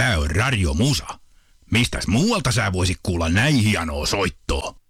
Tää on Radio Musa. Mistäs muualta sä voisit kuulla näin hienoa soittoa?